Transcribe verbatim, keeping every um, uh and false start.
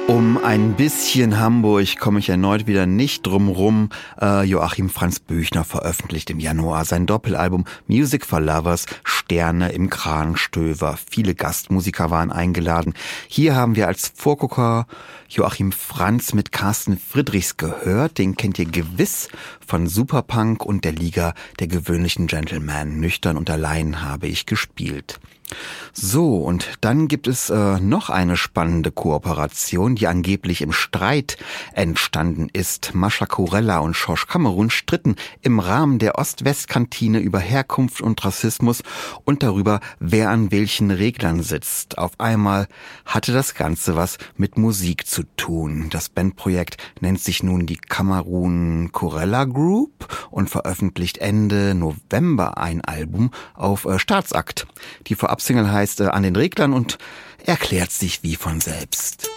Um ein bisschen Hamburg komme ich erneut wieder nicht drum rum. Äh, Joachim Franz Büchner veröffentlicht im Januar sein Doppelalbum Music for Lovers, Sterne im Kranenstöver. Viele Gastmusiker waren eingeladen. Hier haben wir als Vorgucker Joachim Franz mit Carsten Friedrichs gehört. Den kennt ihr gewiss von Superpunk und der Liga der gewöhnlichen Gentlemen. Nüchtern und allein habe ich gespielt. So, und dann gibt es äh, noch eine spannende Kooperation, die angeblich im Streit entstanden ist. Mascha Kurella und Schorsch Kamerun stritten im Rahmen der Ost-West-Kantine über Herkunft und Rassismus und darüber, wer an welchen Reglern sitzt. Auf einmal hatte das Ganze was mit Musik zu tun. Das Bandprojekt nennt sich nun die Kamerun Kurella Group und veröffentlicht Ende November ein Album auf äh, Staatsakt. Die Vorab-Single heißt äh, An den Reglern und erklärt sich wie von selbst.